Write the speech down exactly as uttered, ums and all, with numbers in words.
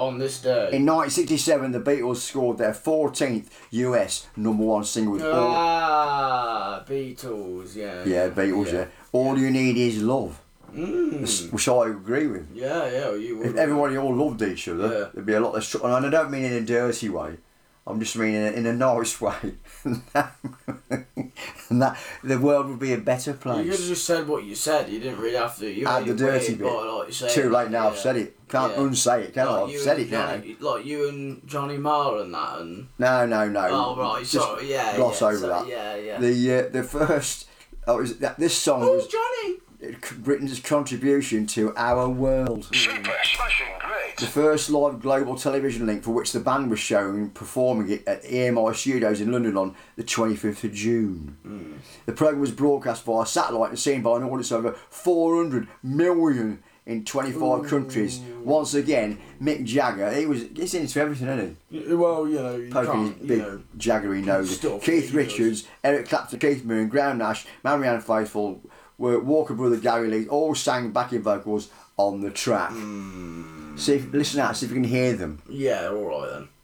on this day. In nineteen sixty-seven, the Beatles scored their fourteenth U S number one single with all... Ah, Beatles, yeah. Yeah, Beatles, yeah. yeah. All You Need Is Love. Mm. Which I agree with. Yeah, yeah, well, you would. If everybody all loved each other, yeah. there'd be a lot less trouble. And I don't mean in a dirty way. I'm just meaning in a, in a nice way. And that the world would be a better place. You could have just said what you said. You didn't really have to. You Add the dirty weird, bit. But, like, say, Too late now. yeah. I've said it. Can't yeah. unsay it. Can like I? I've said it Johnny, now. Like you and Johnny Marr and that. And no, no, no. Oh right, just sorry. Yeah, gloss yeah, over so, that. Yeah, yeah. The uh, the first. Oh, was that this song Oh, was Johnny. Britain's contribution to our world. Super smashing great. The first live global television link for which the band was shown performing it at E M I Studios in London on the twenty-fifth of June. Mm. The programme was broadcast via satellite and seen by an audience of over four hundred million in twenty-five Ooh. countries. Once again, Mick Jagger, he was he's into everything, isn't he? Well, you know, you Poking his can't, big you know, jaggery nose. stuff Keith that he Richards, does. Eric Clapton, Keith Moon, Graham Nash, Marianne Faithfull, were Walker brother Gary Lee, all sang backing vocals on the track. Mm. See if, listen out, see if you can hear them. Yeah, all right then.